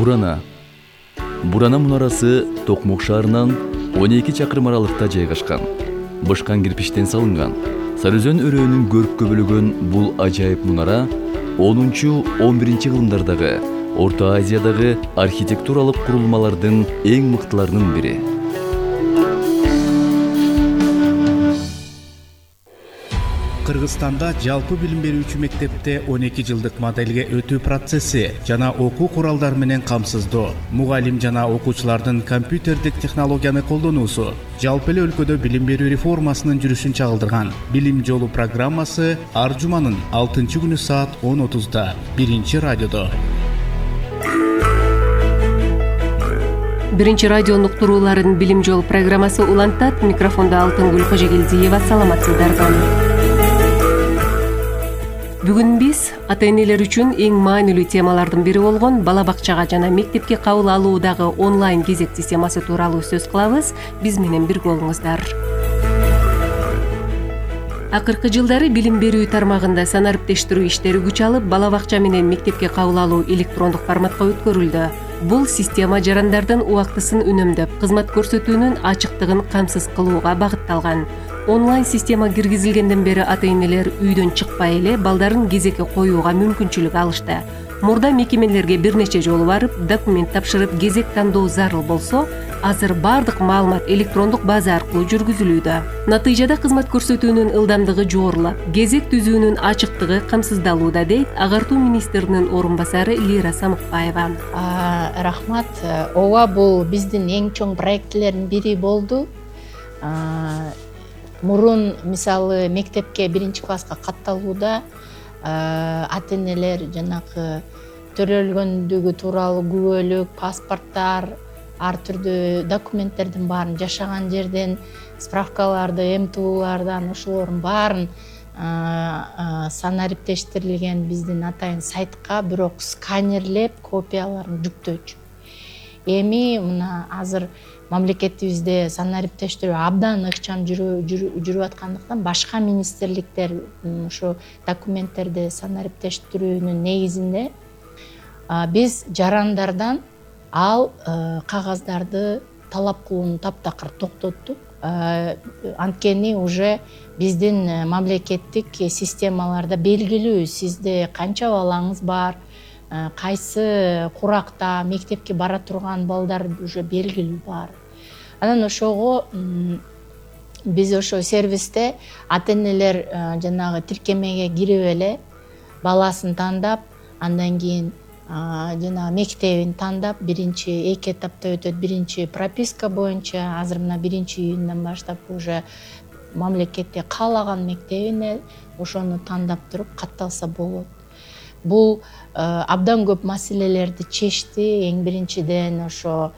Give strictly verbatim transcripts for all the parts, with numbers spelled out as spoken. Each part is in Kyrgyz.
Бурана. Бурана мунарасы Токмок шаарынан он эки чакырым аралыкта жайгашкан. Бышкан кирпичтен салынган. Сарыөзөн өрөөнүн көрккө бөлөгөн бул ажайып мунара онунчу он биринчи кылымдардагы Орто Азиядагы архитектуралык курулмалардын эң мыктыларынын бири. Кыргызстанда жалпы билим берүүчү мектепте он эки жылдык моделге өтүү процесси жана окуу куралдары менен камсыздоо, мугалим жана окуучулардын компьютердик технологияны колдонуусу жалпы эле өлкөдө билим берүү реформасынын жүрүшүн чагылдырган. Билим жолу программасы ар жуманын алтынчы күнү саат он отузда биринчи радиодо. Биринчи радионун уктурууларын билим жол программасы улантат. Микрофонда Алтынгүл Кожогелдиева. Саламатсыздарбы. Бүгүн биз ата-энелер үчүн эң маанилүү темалардын бири болгон бала бакчага жана мектепке кабыл алуудагы онлайн кезек системасы тууралуу сөз кылабыз. Биз менен бирге болуңуздар. Акыркы жылдары билим берүү тармагында санариптештирүү иштери күч алып, бала бакча менен мектепке кабыл алуу электрондук форматка өткөрүлдү. Бул система жарандардын убактысын үнөмдөп, кызмат көрсөтүүнүн ачыктыгын камсыз кылууга багытталган. Онлайн система киргизилгенден бери ата-энелер үйдөн чыкпай эле балдарын кезекке коюуга мүмкүнчүлүк алышты. Мурда мекемелерге бир нече жолу барып, документ тапшырып, кезек тандоо зарыл болсо, азыр бардык маалымат электрондук база аркылуу жүргүзүлүүдө. Натыйжада кызмат көрсөтүүнүн ылдамдыгы жогорулап, кезек түзүүнүн ачыктыгы камсыздалууда, дейт Агартуу министринин орун басары Лира Самыкбаева. Рахмат. Ооба, бул биздин эң чоң проектлердин бири болду. Мурун мисалы мектепке биринчи класска катталууда ата-энелер жанагы төрөлгөндүгү тууралуу күбөлүк, паспорттар, ар түрдүү документтердин баарын жашаган жерден, справкаларды, эм тэ улардан ошолордун баарын санариптештирилген биздин атайын сайтка бирок сканерлеп копияларын жүктөөчү. Эми мына азыр мамлекетибизде санариптештирүү абдан ыкчам жүрүп аткандыктан башка министрликтер ушу документтерди санариптештирүүнүн негизинде биз жарандардан ал кагаздарды талап кылууну таптакыр токтоттук. Анткени уже биздин мамлекеттик системаларда белгилүү сизде канча балаңыз бар, кайсы куракта мектепке бара турган балдар уже белгилүү бар. Анан ошого биз ошо сервисте ата-энелер жанагы тиркемеге кирип эле баласын тандап, андан кийин жанагы мектебин тандап, биринчи эки этапта өтөт. Биринчи прописка боюнча азыр мына биринчи июндан баштап уже мамлекетте каалаган мектебине ошону тандап туруп катталса болот. Бул абдан көп маселелерди чечти. Эң биринчиден ошо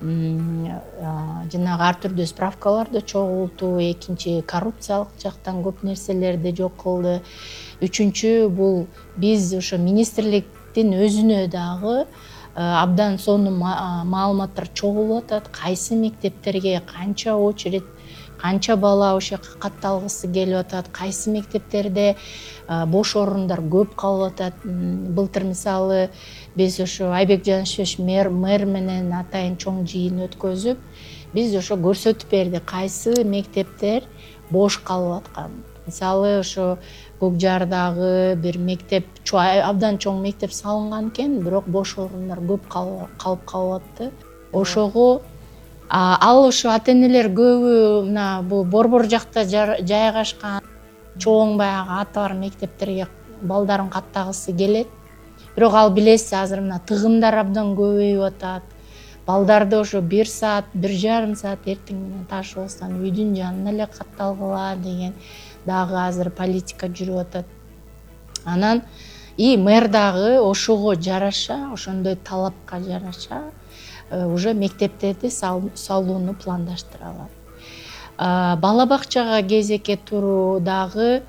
жанагы ар түрдүү справкаларды чогултуу, экинчи коррупциялык жактан көп нерселерди жок кылды. Үчүнчү бул биз ошо министрликтин өзүнө дагы абдан сонун маалыматтар чогулуп атат. Кайсы мектептерге канча очередь, канча бала ошо жака катталгысы келип атат, кайсы мектептерде бош орундар көп калып атат. Былтыр мисалы биз ошо Айбек Жанышевич мэр менен атайын чоң жыйын өткөзүп, биз ошо көрсөтүп бердик кайсы мектептер бош калып аткан. Мисалы ошо Көкжардагы бир мектеп, абдан чоң мектеп салынган экен, бирок бош орундар көп калып калып атты. Ошого ал ошо ата-энелер көбү мына бул Борбор жакта жайгашкан чоң баягы аты бар мектептерге балдарын каттагысы келет. Бирок ал билесиз, азыр мына тыгындар абдан көбөйүп атат. Балдарды ошо бир саат, бир жарым саат эртең менен ташып алсаң үйдүн жанына эле катталгыла деген дагы азыр политика жүрүп атат. Анан и мэр дагы ошого жараша, ошондой талапка жараша уже мектептерди салууну пландаштыра алат. Бала бакчага кезекке туруу дагы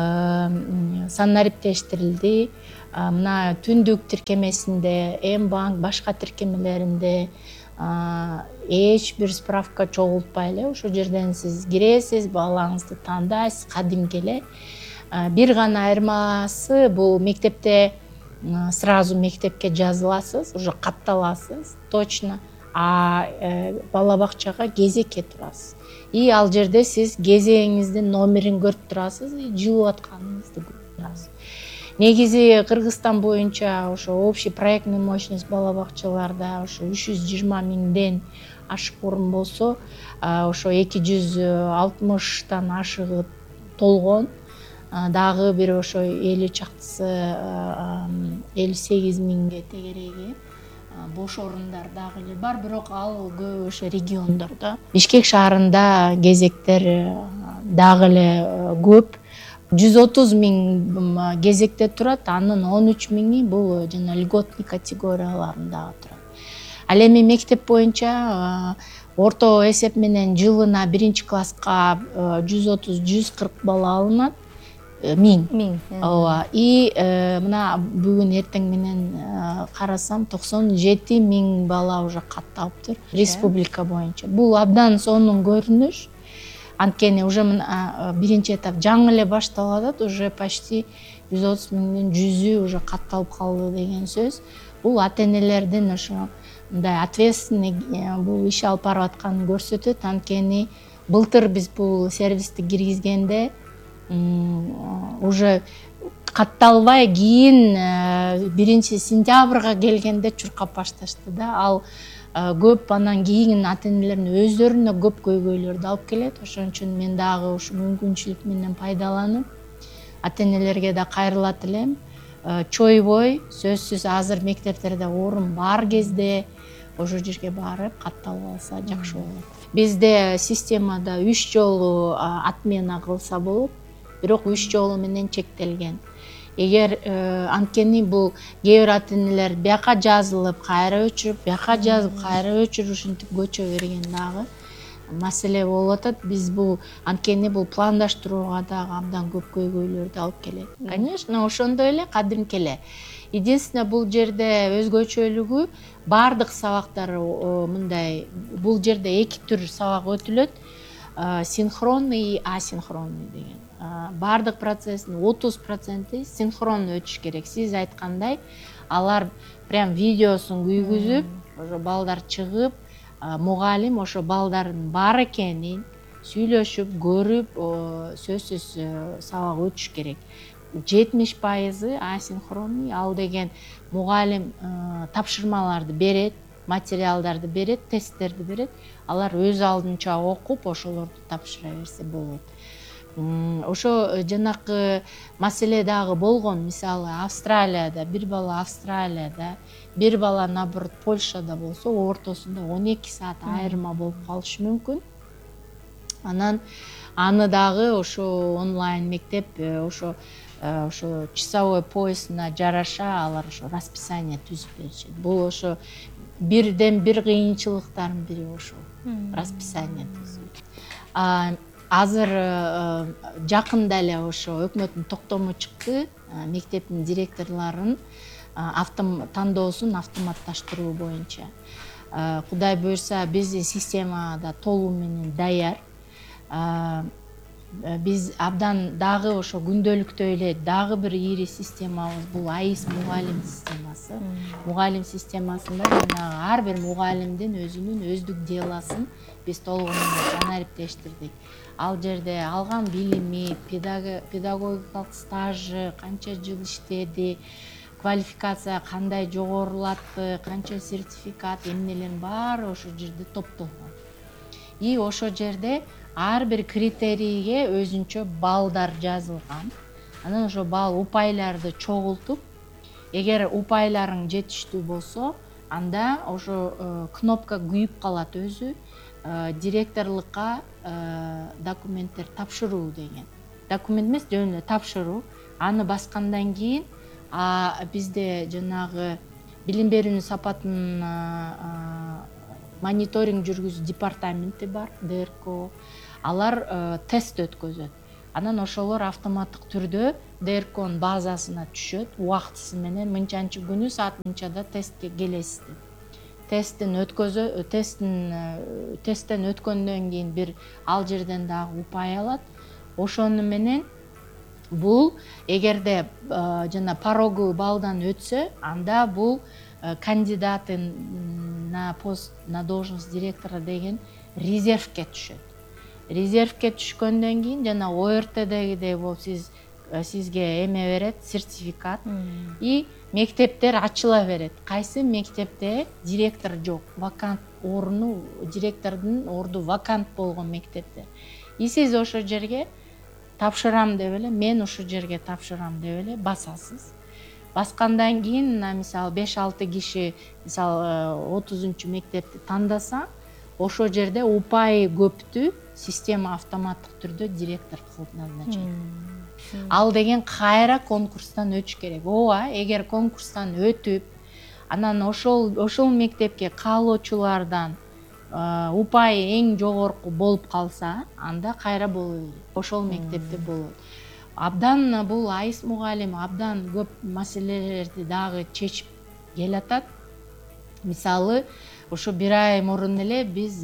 санариптештирилди. Мына түндүк тиркемесинде, эм банк, башка тиркемелеринде эч бир справка чогултпай эле ошол жерден сиз киресиз, балаңызды тандайсыз, кадимки эле. Бир гана айырмасы бул мектепте сразу мектепке жазыласыз, уже катталасыз точно, а бала бакчага кезекке турасыз. И ал жерде сиз кезегиңиздин номерин көрүп турасыз, жылып атканыңызды көрүп турасыз. Негизи Кыргызстан боюнча ошо общий проектный мощность бала бакчаларда ошо үч жүз жыйырма миңден ашык орун болсо, ошо эки жүз алтымыштан ашыгы толгон, дагы бир ошо элүү чактысы элүү сегиз миңге тегереги бош орундар дагы эле бар, бирок ал көбү ошо региондордо. Бишкек шаарында кезектер дагы эле көп. жүз отуз миң кезекте турат, анын он үч миңи бул жана льготный категорияларында турат. Ал эми мектеп боюнча орто эсеп менен жылына биринчи класска жүз отуз жүз кырк бала алынат. Миң. Миң. Ооба. И мына бүгүн эртең менен карасам токсон жети миң бала уже катталыптыр республика боюнча. Бул абдан сонун көрүнүш. Анткени уже биринчи этап жаңы эле башталып атат, уже почти жүз отуз миңдин жүзү уже катталып калды деген сөз. Бул ата-энелердин ошо мындай ответственный бул иш алып барып атканын көрсөтөт. Анткени былтыр биз бул сервисти киргизгенде уже катталбай кийин биринчи сентябрга келгенде чуркап башташты да. Ал көп анан кийин ата-энелердин өздөрүнө көп көйгөйлөрдү алып келет. Ошон үчүн мен дагы ушу мүмкүнчүлүк менен пайдаланып ата-энелерге да кайрылат элем. Чойбой сөзсүз азыр мектептерде орун бар кезде ошол жерге барып катталып алса жакшы болот. Бизде системада үч жолу отмена кылса болот, бирок үч жолу менен чектелген. Эгер анткени бул кээ бир ата-энелер бияка жазылып, кайра өчүрүп, бияка жазып, кайра өчүрүп ушинтип көчө берген дагы маселе болуп атат. Биз бул анткени бул пландаштырууга дагы абдан көп көйгөйлөрдү алып келет. Конечно, ошондой эле кадимки эле. Единственное, бул жерде өзгөчөлүгү бардык сабактар мындай, бул жерде эки түр сабак өтүлөт. Синхронный и асинхронный деген. Бардык процесстин отуз проценти синхронно өтүш керек. Сиз айткандай, алар прям видеосун күйгүзүп, ошо балдар чыгып, мугалим ошо балдардын бар экенин сүйлөшүп, көрүп, сөзсүз сабак өтүш керек. жетимиш пайызы асинхронный, ал деген мугалим тапшырмаларды берет, материалдарды берет, тесттерди берет. Алар өз алдынча окуп, ошолорду тапшыра берсе болот. Ошо жанакы маселе дагы болгон. Мисалы, Австралияда, бир бала Австралияда, бир бала наоборот Польшада болсо, ортосунда он эки саат айырма болуп калышы мүмкүн. Анан аны дагы ошо онлайн мектеп ошо ошо часовой поясына жараша алар ошо расписание түзүп беришет. Бул ошо бирден бир кыйынчылыктардын бири ошо расписание түзүү. Азыр жакында эле ошо өкмөттүн токтому чыкты, мектептин директорлорун тандоосун автоматташтыруу боюнча. Кудай буйрса, биздин системада толуу менен даяр. Биз абдан дагы ошо күндөлүктөй эле дагы бир ири системабыз бул АИС мугалим системасы. Мугалим системасында жанагы ар бир мугалимдин өзүнүн өздүк делосын биз толугу менен жанариптештирдик. Ал жерде алган билими, педагогикалык стажы, канча жыл иштеди, квалификация кандай жогорулатты, канча сертификат, эмнелердин баары ошол жерде топтолгон. И ошол жерде ар бир критерийге өзүнчө балдар жазылган. Анан ошо балл упайларды чогултуп, эгер упайларың жетиштүү болсо, анда ошо кнопка күйүп калат өзү. Директорлукка документтер тапшыруу деген. Документ эмес, жөн эле тапшыруу. Аны баскандан кийин бизде жанагы билим берүүнүн сапатын мониторинг жүргүзүү департаменти бар, Д Р К О. Алар тест өткөзөт. Анан ошолор автоматтык түрдө Д Р К Онун базасына түшөт, убактысы менен мынчанчы күнү саат мынчада тестке келесиз деп. Тесттен өткөзө, тесттен тесттен өткөндөн кийин бир ал жерден дагы упай алат. Ошону менен бул эгерде жана порогу баллдан өтсө, анда бул кандидаты на пост на должность директора деген резервке түшөт. Резервке түшкөндөн кийин жана о эр тдегидей болуп сиз сизге эме берет, сертификат и мектептер ачыла берет. Кайсы мектепте директор жок, вакант орну, директордун орду вакант болгон мектептер. И сиз ошол жерге тапшырам деп эле, мен ушул жерге тапшырам деп эле басасыз. Баскандан кийин, мисалы беш алты киши, мисалы отузунчу мектепти тандаса, ошол жерде упайы көптү система автоматтык түрдө директор кылып назначайт. Ал деген кайра конкурстан өтүш керек. Ооба, эгер конкурстан өтүп, анан ошол ошол мектепке каалоочулардан упайы эң жогорку болуп калса, анда кайра боло берет. Ошол мектепте болот. Абдан бул Айс мугалим абдан көп маселелерди дагы чечип келатат. Мисалы, ошо бир ай мурун эле биз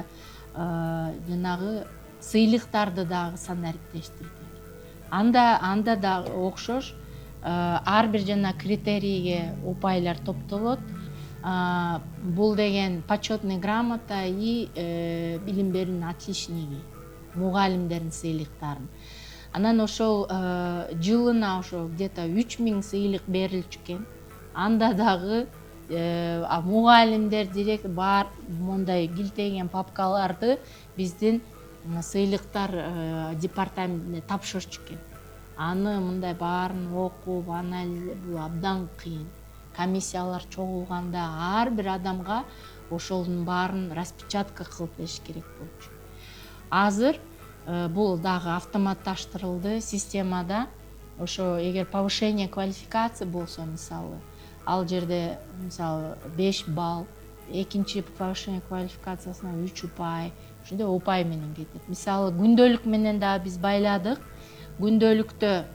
жанагы сыйлыктарды дагы санариптештирдик. Анда анда да окшош ар бир жана критерийге упайлар топтолот. Бул деген почетный грамота и билим берүүнүн отличниги, мугалимдердин сыйлыктарын. Анан ошол жылына ошо где-то үч миң сыйлык берилчү экен. Анда дагы мугалимдер, директор бар мондай килтеген папкаларды биздин сыйлыктар департаментине тапшырчу экен. Аны мындай баарын окуп, анализ бул абдан кыйын. Комиссиялар чогулганда ар бир адамга ошолдун баарын распечатка кылып бериш керек болчу. Азыр бул дагы автоматташтырылды системада. Ошо эгер повышение квалификации болсо, мисалы, ал жерде мисалы беш балл, экинчи повышение квалификациясына үч упай, ошондой упай менен кетет. Мисалы күндөлүк менен да биз байладык. Күндөлүктө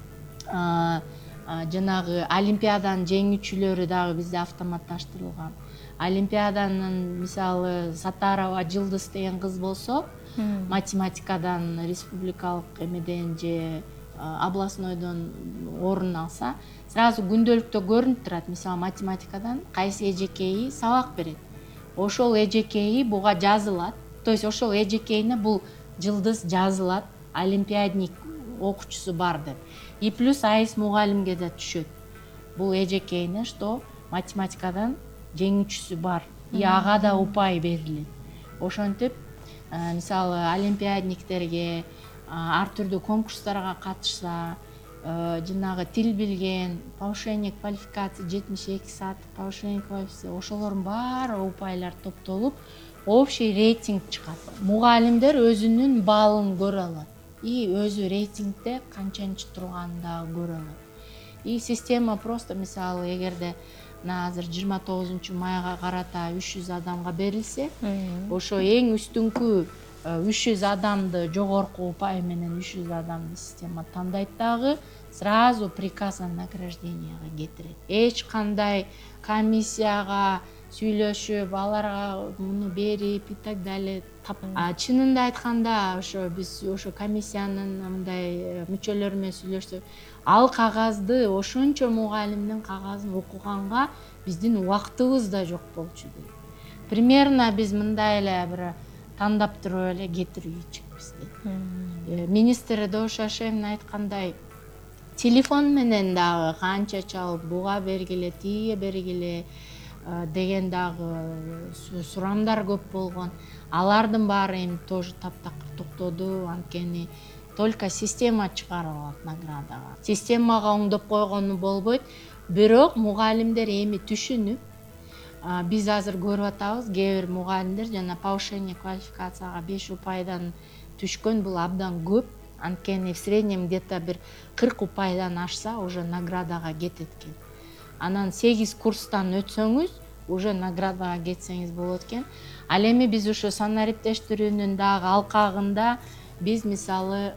жанагы олимпиаданын жеңүүчүлөрү дагы бизде автоматташтырылган. Олимпиаданын мисалы Сатарова Жылдыз деген кыз болсо, математикадан республикалык эмеден же областнойдон орун алса, сразу күндөлүктө көрүнүп турат. Мисалы математикадан кайсы эжекейи сабак берет. Ошол эжекейи буга жазылат. То есть ошол эжекейине бул Жылдыз жазылат, олимпиадник окуучусу бар деп. И плюс Айс мугалимге да түшөт. Бул эжекейине что математикадан жеңүүчүсү бар. И ага да упай берилет. Ошентип, мисалы олимпиадниктерге ар түрдүү конкурстарга катышса, жанагы тил билген, повышение квалификации жетимиш эки саат, повышение квалификации, ошолордун баары упайлар топтолуп, общий рейтинг чыгат. Мугалимдер өзүнүн баллын көрө алат. И өзү рейтингде канчанчы турганын дагы көрө алат. И система просто, мисалы, эгерде азыр жыйырма тогузунчу майга карата үч жүз адамга берилсе, ошо эң үстүңкү үч жүз адамды жогорку упай менен үч жүз адамды система тандайт дагы, сразу приказ о награжденияга кетирет. Эч кандай комиссияга сүйлөшүп, аларга муну берип и так далее. Чынында айтканда, ошо биз ошо комиссиянын мындай мүчөлөрү менен сүйлөшсөк, ал кагазды, ошончо мугалимдин кагазын окуганга биздин убактыбыз да жок болчу дейт. Примерно биз мындай эле бир тандап туруп эле кетирүүчүбүз дейт. Министр Дошашевин айткандай, телефон менен дагы канча чалып, буга бергиле, тиге бергиле деген дагы сурамдар көп болгон. Алардын баары эми тоже таптакыр токтоду, анткени только система чыгарып алат наградага. Системага оңдоп койгону болбойт, бирок мугалимдер эми түшүнүп, биз азыр көрүп атабыз, кээ бир мугалимдер жана повышение квалификацияга беш упайдан түшкөн, бул абдан көп. Анткени в среднем где-то бир кырк упайдан ашса, уже наградага кетет экен. Анан сегиз курстан өтсөңүз, уже наградага кетсеңиз болот экен. Ал эми биз ошо санариптештирүүнүн дагы алкагында биз мисалы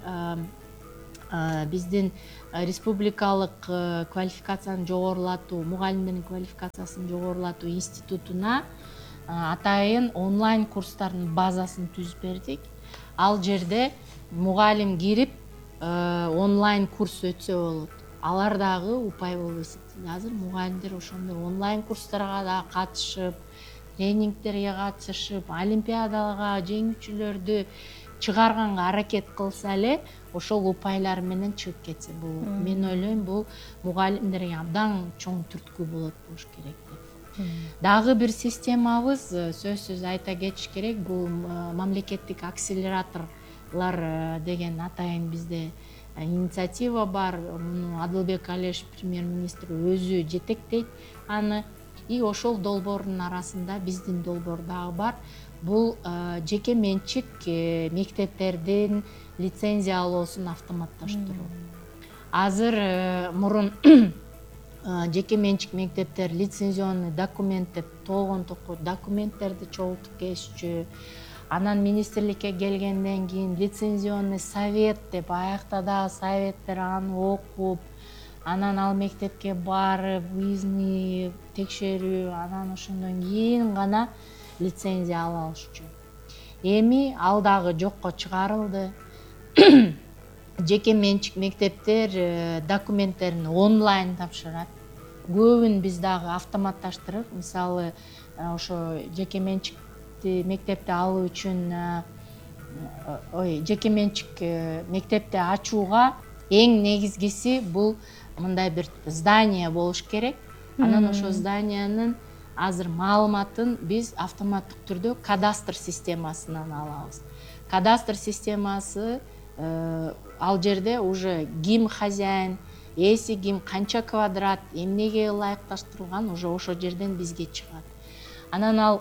биздин республикалык квалификацияны жогорулатуу, мугалимдердин квалификациясын жогорулатуу институтуна атайын онлайн курстардын базасын түзүп бердик. Ал жерде мугалим кирип, онлайн курс өтсө болот. Алар дагы упай болуп эсептелет. Азыр мугалимдер ошондой онлайн курстарга да катышып, тренингтерге катышып, олимпиадага жеңүүчүлөрдү чыгарганга аракет кылса эле, ошол упайлар менен чыгып кетсе болот. Мен ойлойм, бул мугалимдерге абдан чоң түрткү болот болуш керек деп. Дагы бир системабыз, сөзсүз айта кетиш керек, бул мамлекеттик акселераторлор деген атайын бизде инициатива бар. Муну Адылбек Алешев премьер-министр өзү жетектейт аны. И ошол долбоордун арасында биздин долбоор дагы бар. Бул жеке менчик мектептердин лицензия алуусун автоматташтыруу. Азыр мурун жеке менчик мектептер лицензионный документ деп толгон токой документтерди чогултуп келишчү. Анан министрликке келгенден кийин лицензионный совет деп аякта дагы советтер аны окуп, анан ал мектепке барып, выездный текшерүү, анан ошондон кийин гана лицензия ала алышчу. Эми ал дагы жокко чыгарылды. Жеке менчик мектептер документтерин онлайн тапшырат. Көбүн биз дагы автоматташтырып, мисалы, ошо жеке менчик мектепти алуу үчүн, ой, жеке менчик мектепти ачууга эң негизгиси бул мындай бир здание болуш керек. Анан ошо зданиянын азыр маалыматын биз автоматтык түрдө кадастр системасынан алабыз. Кадастр системасы ал жерде уже ким хозяин, эси ким, канча квадрат, эмнеге ылайыкташтырылган уже ошо жерден бизге чыгат. Анан ал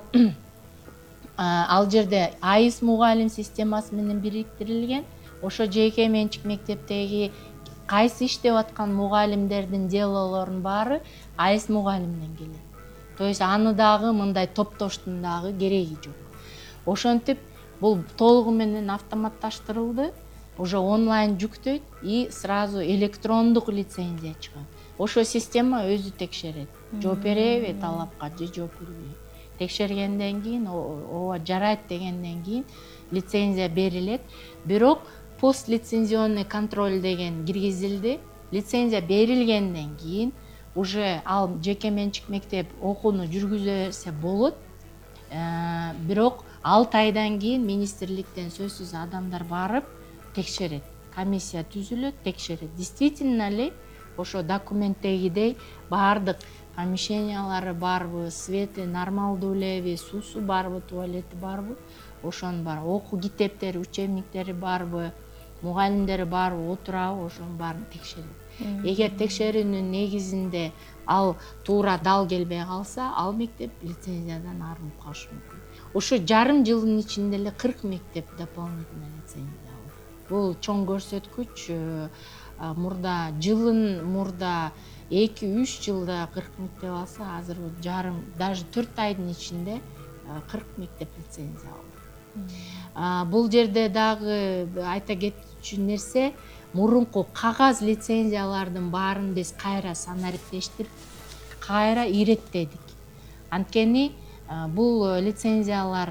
ал жерде айыс мугалим системасы менен бириктирилген. Ошо жеке менчик мектептеги кайсы иштеп аткан мугалимдердин делолорунун баары айыс мугалимден келет. То есть аны дагы мындай топтоштун дагы кереги жок. Ошентип бул толугу менен автоматташтырылды. Уже онлайн жүктөйт и сразу электрондук лицензия чыгат. Ошо система өзү текшерет. Жооп береби талапка же жооп бербейби. Текшергенден кийин, ооба жарайт дегенден кийин лицензия берилет. Бирок пост лицензионный контроль деген киргизилди. Лицензия берилгенден кийин уже ал жеке менчик мектеп окууну жүргүзө берсе болот. Бирок алты айдан кийин министрликтен сөзсүз адамдар барып текшерет. Комиссия түзүлөт, текшерет. Действительно эле ошо документтегидей баардык помещениялары барбы, свети нормалдуу элеби, суусу барбы, туалети барбы, ошонун бар. Окуу китептери, учебниктери барбы, мугалимдери барбы, отурабы, ошонун баарын текшерет. Эгер текшерүүнүн негизинде ал туура дал келбей калса, ал мектеп лицензиядан арылып калышы мүмкүн. Ошо жарым жылдын ичинде эле кырк мектеп дополнительный лицензия алды. Бул чоң көрсөткүч. Мурда жылын мурда эки үч жылда кырк мектеп алса, азыр жарым, даже төрт айдын ичинде кырк мектеп лицензия алды. Бул жерде дагы айта кетчү нерсе, мурунку кагаз лицензиялардын баарын биз кайра санариптештирип, кайра иреттедик. Анткени бул лицензиялар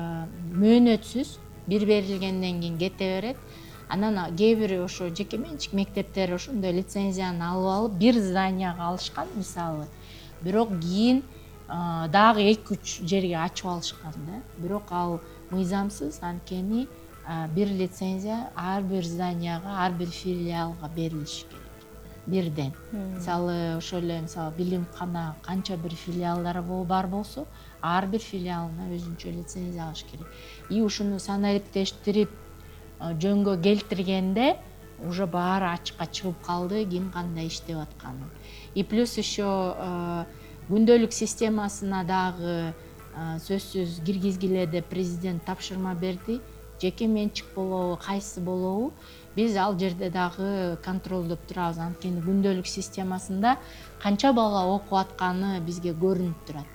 мөөнөтсүз бир берилгенден кийин кете берет. Анан кээ бир ошо жеке менчик мектептер ошондой лицензияны алып алып бир зданияга алышкан мисалы. Бирок кийин дагы эки үч жерге ачып алышкан да. Бирок ал мыйзамсыз, анткени бир лицензия ар бир зданияга, ар бир филиалга берилиши керек. Бирден. Мисалы ошо эле мисалы билимкана канча бир филиалдары бар болсо, ар бир филиалына өзүнчө лицензия алыш керек. И ушуну санариптештирип жөнгө келтиргенде уже баары ачыкка чыгып калды, ким кандай иштеп атканы. И плюс еще күндөлүк системасына дагы сөзсүз киргизгиле деп президент тапшырма берди. Жеке менчик болобу, кайсы болобу, биз ал жерде дагы контролдоп турабыз. Анткени күндөлүк системасында канча бала окуп атканы бизге көрүнүп турат.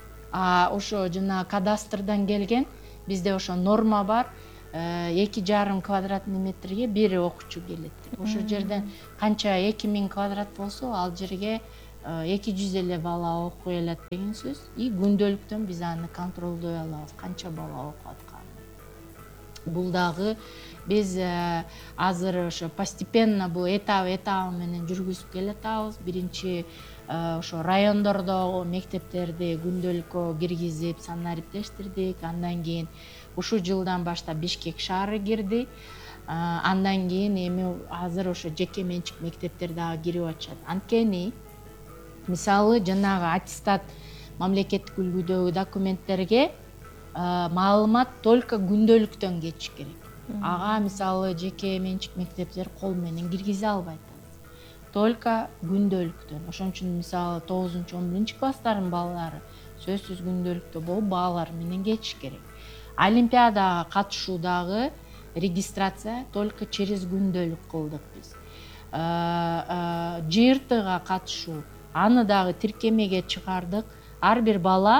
А ошо жана кадастрдан келген бизде ошо норма бар. эки жарым квадратный метрге бир окуучу келет. Ошол жерден канча эки миң квадрат болсо, ал жерге эки жүз эле бала окуй алат деген сөз. И күндөлүктөн биз аны контролдой алабыз, канча бала окуп атканын. Бул дагы биз азыр ошо постепенно бул этап этабы менен жүргүзүп келатабыз. Биринчи ошо райондордогу мектептерди күндөлүккө киргизип санариптештирдик. Андан кийин ушул жылдан баштап Бишкек шаары кирди. Андан кийин эми азыр ошо жеке менчик мектептер дагы кирип атышат. Анткени мисалы жанагы аттестат мамлекеттик үлгүдөгү документтерге маалымат только күндөлүктөн кетиш керек. Ага мисалы жеке менчик мектептер кол менен киргизе албайт. Только күндөлүктөн. Ошон үчүн мисалы тогузунчу он биринчи класстардын балдары сөзсүз күндөлүктө болуп баалар менен кетиш керек. Олимпиадага катышуудагы регистрация только через күндөлүк кылдык биз. жэ эр тэга катышуу, аны дагы тиркемеге чыгардык. Ар бир бала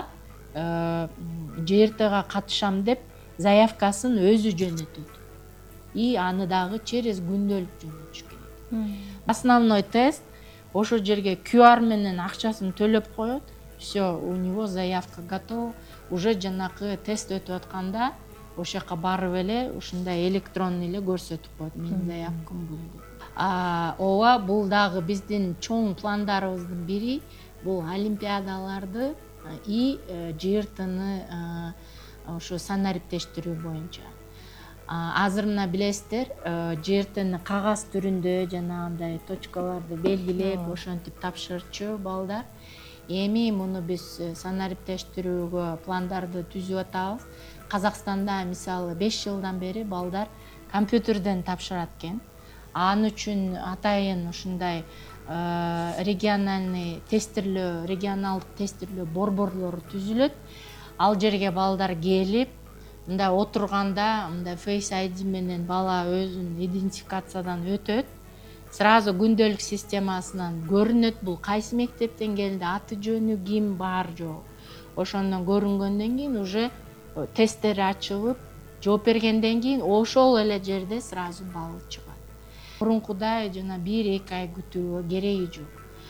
жэ эр тэга катышам деп заявкасын өзү жөнөтөт. И аны дагы через күндөлүк жөнөтүш керек. Основной тест ошол жерге ку ар менен акчасын төлөп коет. Все, у него заявка готова. Уже жанакы тест өтүп атканда ошол жака барып эле ушундай электронный эле көрсөтүп коет. Менин заявкам бул деп. Ооба, бул дагы биздин чоң пландарыбыздын бири. Бул олимпиадаларды и жэ эр тэни ошо санариптештирүү боюнча. Азыр мына билесиздер, жэ эр тэни кагаз түрүндө жанагындай точкаларды белгилеп, ошентип тапшырчу балдар. Эми муну биз санариптештирүүгө пландарды түзүп атабыз. Казакстанда мисалы беш жылдан бери балдар компьютерден тапшырат экен. Ан үчүн атайын ушундай региональный тестирлөө, регионалдык тестирлөө борборлору түзүлөт. Ал жерге балдар келип, мындай отурганда, мындай Face ай ди менен бала өзүн идентификациядан өтөт. Сразу күндөлүк системасынан көрүнөт, бул кайсы мектептен келди, аты жөнү ким, бар жок. Ошондон көрүнгөндөн кийин уже тесттер ачылып, жооп бергенден кийин ошол эле жерде сразу балл чыгат. Мурункудай жана бир эки ай күтүүгө кереги жок.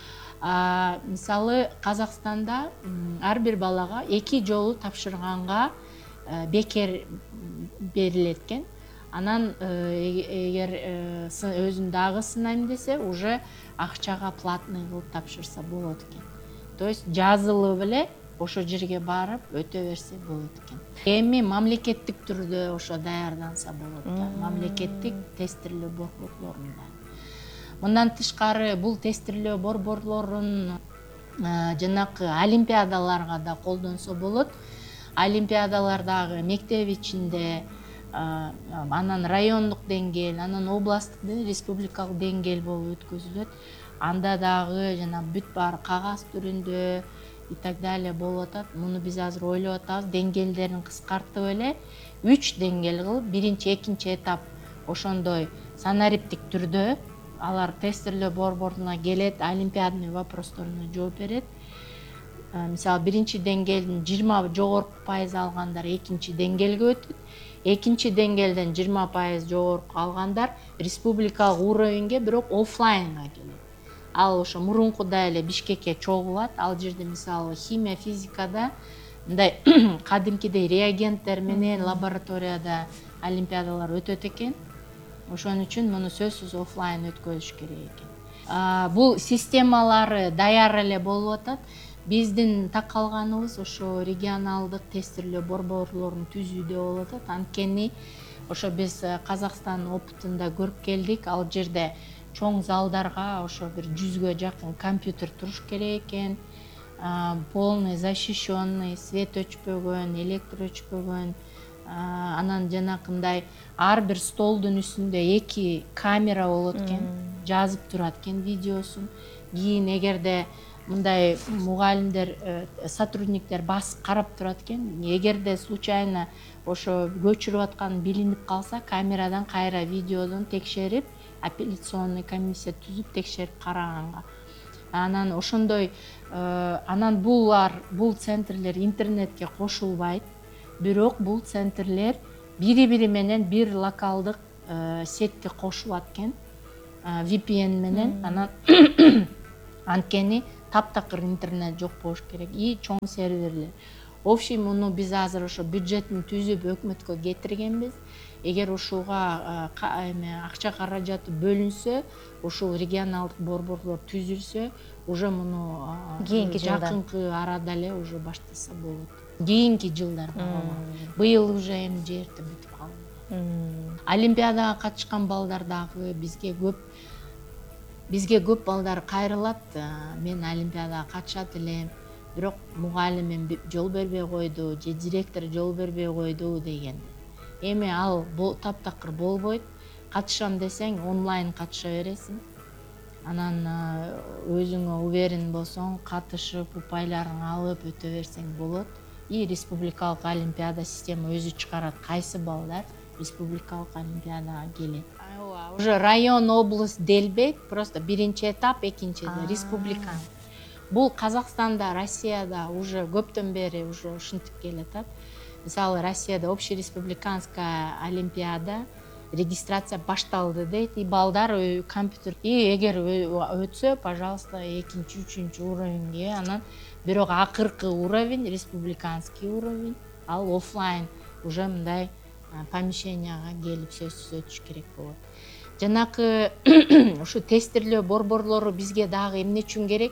Мисалы Казакстанда ар бир балага эки жолу тапшырганга бекер берилет экен. Анан эгер өзүн дагы сынайм десе, уже акчага платный кылып тапшырса болот экен. То есть жазылып эле ошо жерге барып өтө берсе болот экен. Эми мамлекеттик түрдө ошо даярданса болот да, мамлекеттик тестирлөө борборлорунда. Мындан тышкары бул тестирлөө борборлорун жанакы олимпиадаларга да колдонсо болот. Олимпиадалардагы мектеп ичинде, анан райондук деңгээл, анан областтык, республикалык деңгээл болуп өткөзүлөт. Анда дагы жана бүт баары кагаз түрүндө и так далее болуп атат. Муну биз азыр ойлоп атабыз, деңгээлдерин кыскартып эле үч деңгээл кылып, биринчи, экинчи этап ошондой санариптик түрдө алар тестирлөө борборуна келет, олимпиадный вопросторуна жооп берет. Мисалы биринчи деңгээлдин жыйырма жогорку пайыз алгандар экинчи деңгээлге өтөт. Экинчи деңгээлден жыйырма пайыз жогорку алгандар республикалык уровеньге, бирок оффлайнга келет. Ал ошо мурункудай эле Бишкекке чогулат. Ал жерде мисалы химия, физикада мындай кадимкидей реагенттер менен лабораторияда олимпиадалар өтөт экен. Ошон үчүн муну сөзсүз оффлайн өткөзүш керек экен. Бул системалары даяр эле болуп атат. Биздин такалганыбыз ошо регионалдык тестирлөө борборлорун түзүүдө болуп атат. Анткени ошо биз Казакстан опытында көрүп келдик. Ал жерде чоң залдарга ошо бир жүзгө жакын компьютер туруш керек экен. Полный защищенный, свет өчпөгөн, электр өчпөгөн. Анан жанакындай ар бир столдун үстүндө эки камера болот экен. Жазып турат экен видеосун. Кийин эгерде мындай мугалимдер, сотрудниктер басып карап турат экен. Эгерде случайно ошо көчүрүп аткан билинип калса, камерадан кайра видеодон текшерип, апелляционный комиссия түзүп текшерип караганга. Анан ошондой, анан булар, бул центрлер интернетке кошулбайт. Бирок бул центрлер бири-бири менен бир локалдык сетке кошулат экен. ви пи эн менен. Анан анткени таптакыр интернет жок болуш керек и чоң серверлер. общий муну биз азыр ошо бюджетин түзүп өкмөткө кетиргенбиз. Эгер ушуга эме акча каражаты бөлүнсө, ушул регионалдык борборлор түзүлсө, уже муну кийинки жылда жакынкы арада эле уже баштаса болот. Кийинки жылдарда. Быйыл уже эми жерти бүтүп калды. Олимпиадага катышкан балдар дагы бизге көп бизге көп балдар кайрылат. Мен олимпиадага катышат элем, бирок мугалимим жол бербей койду, же директор жол бербей койду деген. Эми ал таптакыр болбойт. Катышам десең онлайн катыша бересиң. Анан өзүңө уверен болсоң, катышып, упайларың алып өтө берсең болот. И республикалык олимпиада система өзү чыгарат кайсы балдар республикалык олимпиадага келет. Уже район, область делбейт, просто биринчи этап, экинчи республикан. Бул Казакстанда, Россияда уже көптөн бери уже ушинтип келатат. Мисалы, Россияда общереспубликанская олимпиада регистрация башталды дейт, и балдар компьютер. И эгер өтсө, пожалуйста, экинчи, үчүнчү уровеньге, анан бирок акыркы уровень, республиканский уровень, ал офлайн уже мындай помещенияга келип сөзсүз өтүш керек болот. Жанакы ушу тестирлөө борборлору бизге дагы эмне үчүн керек?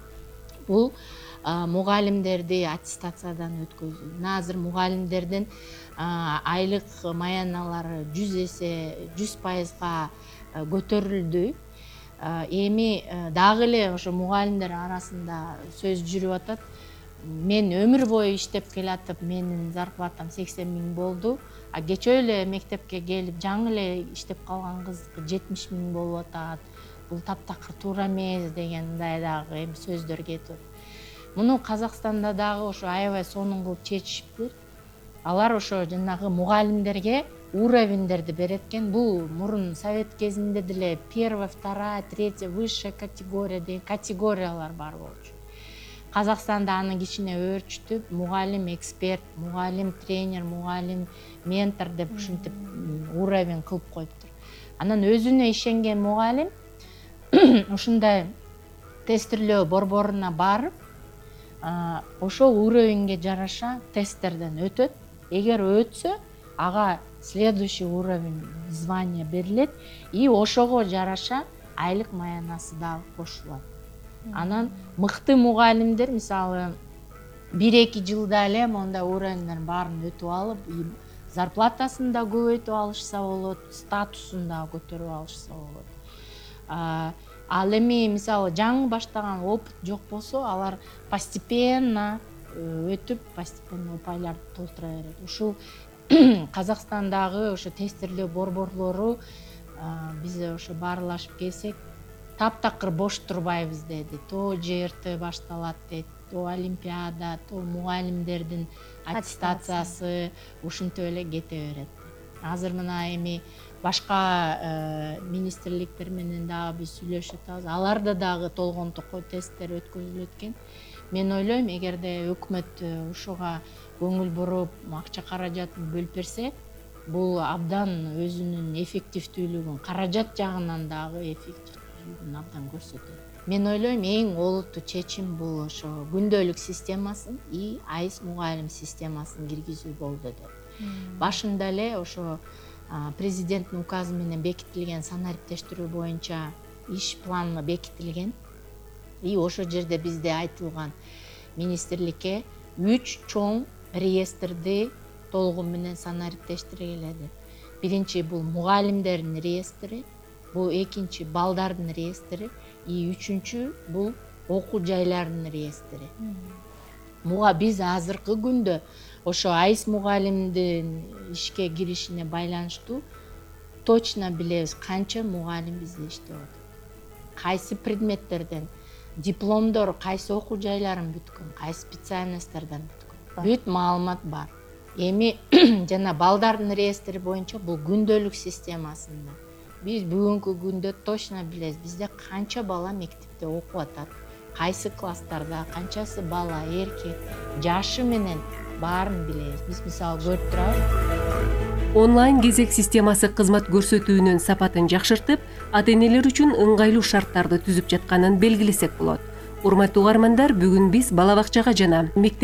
Бул мугалимдерди аттестациядан өткөзүү. Мына азыр мугалимдердин айлык маяналары жүз эсе, жүз пайызга көтөрүлдү. Эми дагы эле ошо мугалимдер арасында сөз жүрүп атат. Мен өмүр бою иштеп келатып, менин зарплатам сексен миң болду. А кечөө эле мектепке келип жаңы эле иштеп калган кыз жетимиш миң болуп атат. Бул таптакыр туура эмес деген мындай дагы эми сөздөр кетип. Муну Казакстанда дагы ошо аябай сонун кылып чечишиптир. Алар ошо жанагы мугалимдерге уровеньдерди берет экен. Бул мурун совет кезинде деле первая, вторая, третья, высшая категория деген категориялар бар болчу. Казакстанда аны кичине өөрчүтүп, мугалим эксперт, мугалим тренер, мугалим ментор деп ушинтип уровень кылып коюптур. Анан өзүнө ишенген мугалим ушундай тестирлөө борборуна барып, ошол уровеньге жараша тесттерден өтөт. Эгер өтсө, ага следующий уровень звания берилет, и ошого жараша айлык маянасы дагы кошулат. Анан мыкты мугалимдер, мисалы, бир-эки жылда эле мондай уровеньдердин баарын өтүп алып, зарплатасын да көбөйтүп алышса болот, статусун да көтөрүп алышса болот. Ал эми мисалы жаңы баштаган опыт жок болсо, алар постепенно өтүп, постепенно упайларды толтура берет. Ушул Казакстандагы ошо тестирлөө борборлору биз ошо баарлашып келсек, таптакыр бош турбайбыз деди. То жерти башталат дейт, то олимпиада, то мугалимдердин аттестациясы ушинтип эле кете берет. Азыр мына эми башка министрликтер менен дагы биз сүйлөшүп атабыз. Аларда дагы толгонтокой тесттер өткөзүлөт экен. Мен ойлойм, эгерде өкмөт ушуга көңүл буруп, акча каражатын бөлүп берсе, бул абдан өзүнүн эффективдүүлүгүн, каражат жагынан дагы эффективдүүлүгүн абдан көрсөтөт. Мен ойлойм, эң олуттуу чечим бул ошо күндөлүк системасын и айс мугалим системасын киргизүү болду деп. Башында эле ошо президенттин указы менен бекитилген санариптештирүү боюнча иш планы бекитилген. И ошол жерде бизде айтылган министрликке үч чоң реестрди толугу менен санариптештиргиле деп. Биринчи бул мугалимдердин реестри, бул экинчи балдардын реестри, и үчүнчү бул окуу жайлардын реестри. Муга биз азыркы күндө ошо айс мугалимдин ишке киришине байланыштуу точно билебиз канча мугалим бизде иштеп атат. Кайсы предметтерден, дипломдор кайсы окуу жайларын бүткөн, кайсы специальностьтардан бүткөн. Бүт маалымат бар. Эми жана балдардын реестри боюнча бул күндөлүк системасында. Биз бүгүнкү күндө точно билебиз, бизде канча бала мектепте окуп атат, кайсы класстарда, канчасы бала, эркек, жашы менен баарын билебиз. Биз мисалы көрүп турабыз. Онлайн кезек системасы кызмат көрсөтүүнүн сапатын жакшыртып, ата-энелер үчүн ыңгайлуу шарттарды түзүп жатканын белгилесек болот. Урматтуу угармандар, бүгүн биз бала бакчага жана мектеп